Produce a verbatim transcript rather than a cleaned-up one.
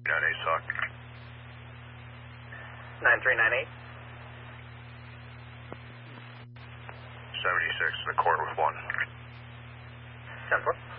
nine eight talk. nine three nine eight. seventy-six, in accord with one. ten four.